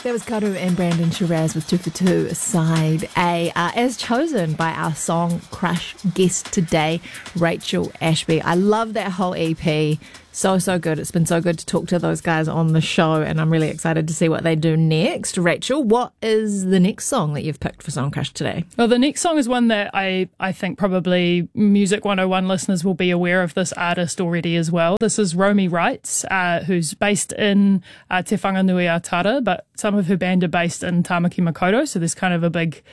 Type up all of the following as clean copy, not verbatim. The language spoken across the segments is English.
That was Karu and Brandon Shiraz with 2 for 2 side A, as chosen by our Song Crush guest today, Rachel Ashby. I love that whole EP. So good. It's been so good to talk to those guys on the show, and I'm really excited to see what they do next. Rachel, what is the next song that you've picked for Song Crush today? Well, the next song is one that I think probably Music 101 listeners will be aware of this artist already as well. This is Romy Wrights, who's based in Te Whanganui-a-Tara, but some of her band are based in Tamaki Makaurau, so there's kind of a big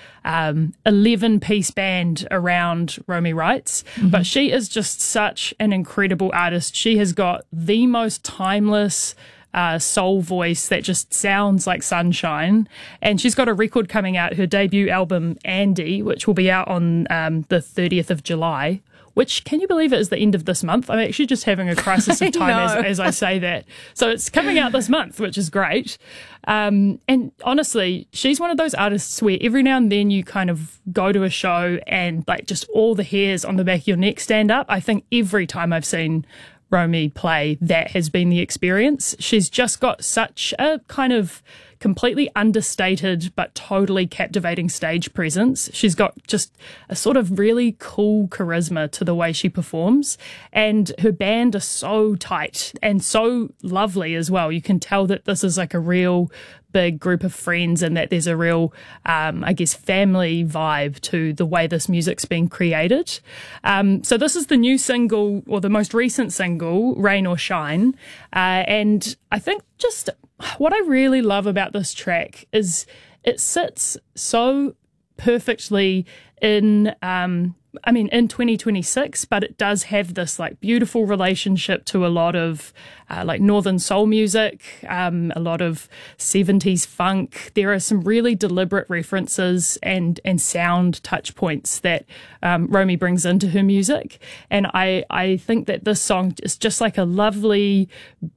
11-piece band around Romy Wrights. Mm-hmm. But she is just such an incredible artist. She has got the most timeless soul voice that just sounds like sunshine, and she's got a record coming out, her debut album Andy, which will be out on the 30th of July, which, can you believe it, is the end of this month? I'm actually just having a crisis of time as I say that. So it's coming out this month, which is great. And honestly, she's one of those artists where every now and then you kind of go to a show and like just all the hairs on the back of your neck stand up. I think every time I've seen Romy play, that has been the experience. She's just got such a kind of completely understated but totally captivating stage presence. She's got just a sort of really cool charisma to the way she performs, and her band are so tight and so lovely as well. You can tell that this is like a real big group of friends, and that there's a real, I guess, family vibe to the way this music's been created. So this is the new single, or the most recent single, Rain or Shine. And I think just what I really love about this track is it sits so perfectly in, in 2026, but it does have this like beautiful relationship to a lot of like Northern soul music, a lot of 70s funk. There are some really deliberate references and sound touch points that Romy brings into her music. And I think that this song is just like a lovely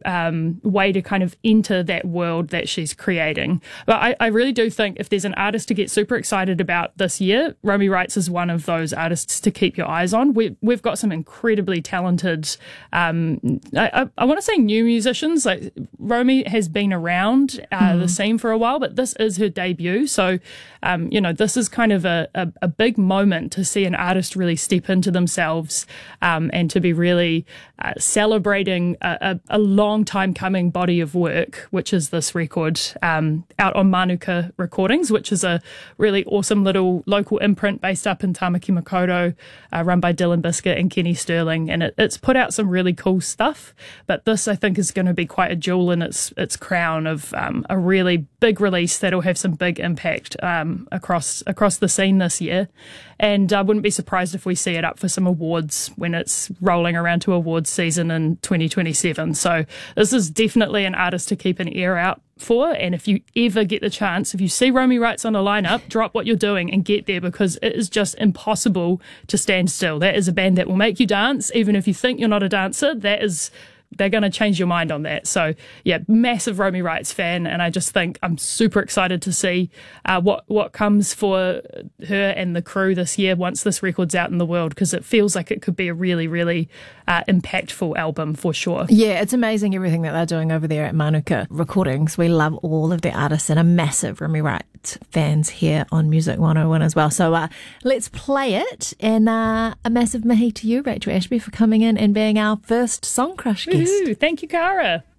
way to kind of enter that world that she's creating. But I really do think if there's an artist to get super excited about this year, Romy Wrights is one of those artists to keep your eyes on. We've got some incredibly talented, I want to say new musicians. Like Romy has been around the scene for a while, but this is her debut. So, this is kind of a big moment to see an artist really step into themselves and to be really celebrating a long time coming body of work, which is this record out on Manuka Recordings, which is a really awesome little local imprint based up in Tamaki Makaurau, run by Dylan Biscuit and Kenny Sterling, and it's put out some really cool stuff. But this, I think, is going to be quite a jewel in its crown of a really big release that'll have some big impact across the scene this year. And I wouldn't be surprised if we see it up for some awards when it's rolling around to awards season in 2027. So this is definitely an artist to keep an ear out for. And if you ever get the chance, if you see Romy Wrights on a lineup, drop what you're doing and get there, because it is just impossible to stand still. That is a band that will make you dance, even if you think you're not a dancer. They're going to change your mind on that. So, yeah, massive Romy Wrights fan, and I just think I'm super excited to see what comes for her and the crew this year once this record's out in the world, because it feels like it could be a really, really impactful album for sure. Yeah, it's amazing everything that they're doing over there at Manuka Recordings. We love all of the artists and are massive Romy Wrights fans here on Music 101 as well. So let's play it, and a massive mahi to you, Rachel Ashby, for coming in and being our first Song Crush guest. Thank you, Cara.